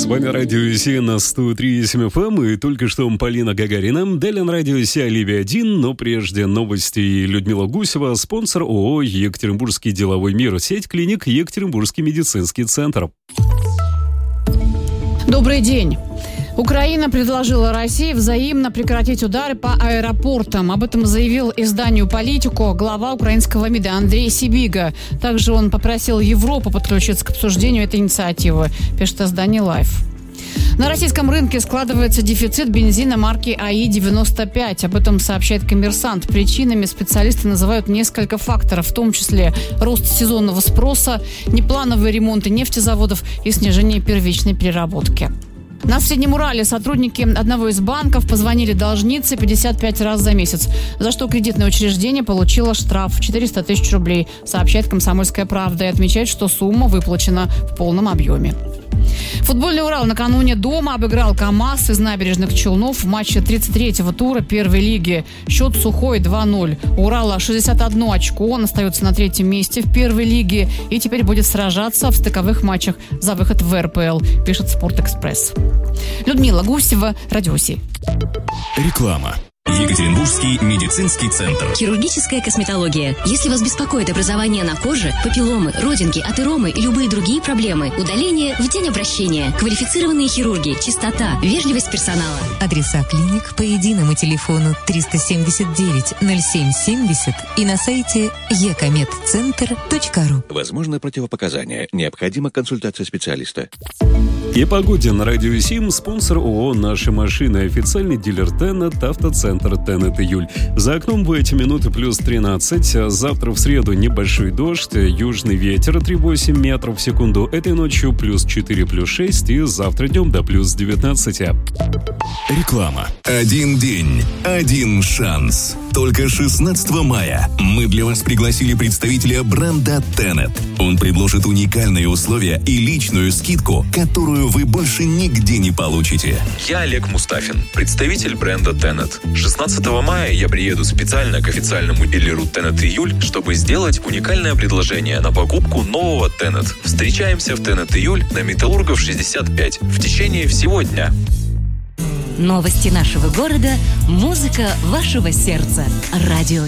С вами Радио Си на 103.7 FM, и только что Полина Гагарина, Делин Радио Си Оливия 1, но прежде новости. Людмила Гусева, спонсор ООО «Екатеринбургский деловой мир», сеть клиник «Екатеринбургский медицинский центр». Добрый день. Украина предложила России взаимно прекратить удары по аэропортам. Об этом заявил изданию «Политику» глава украинского МИДа Андрей Сибига. Также он попросил Европу подключиться к обсуждению этой инициативы, пишет издание «Лайф». На российском рынке складывается дефицит бензина марки АИ-95. Об этом сообщает «Коммерсант». Причинами специалисты называют несколько факторов, в том числе рост сезонного спроса, неплановые ремонты нефтезаводов и снижение первичной переработки. На Среднем Урале сотрудники одного из банков позвонили должнице 55 раз за месяц, за что кредитное учреждение получило штраф 400 тысяч рублей, сообщает «Комсомольская правда», и отмечает, что сумма выплачена в полном объеме. Футбольный «Урал» накануне дома обыграл КамАЗ из Набережных Челнов в матче 33-го тура первой лиги. Счет сухой 2-0. У «Урала» 61 очко, он остается на третьем месте в первой лиге и теперь будет сражаться в стыковых матчах за выход в РПЛ, пишет «Спортэкспресс». Людмила Гусева, Радио Си. Реклама. Екатеринбургский медицинский центр. Хирургическая косметология. Если вас беспокоит образование на коже, папилломы, родинки, атеромы и любые другие проблемы, удаление в день обращения. Квалифицированные хирурги, чистота, вежливость персонала. Адреса клиник по единому телефону 379-0770 и на сайте ekmedcenter.ru. Возможно противопоказания. Необходима консультация специалиста. И погоде на Радио Сим, спонсор ООО «Наши машины», официальный дилер Тенет, автоцентр Тенет Июль. За окном в эти минуты плюс 13. Завтра в среду небольшой дождь, южный ветер 3,8 метров в секунду. Этой ночью плюс 4, плюс 6 и завтра днем до плюс 19. Реклама. Один день, один шанс. Только 16 мая мы для вас пригласили представителя бренда Tenet. Он предложит уникальные условия и личную скидку, которую вы больше нигде не получите. Я Олег Мустафин, представитель бренда Tenet. 16 мая я приеду специально к официальному дилеру Tenet Июль, чтобы сделать уникальное предложение на покупку нового Tenet. Встречаемся в Tenet Июль на Металлургов 65 в течение всего дня. Новости нашего города, музыка вашего сердца. Радио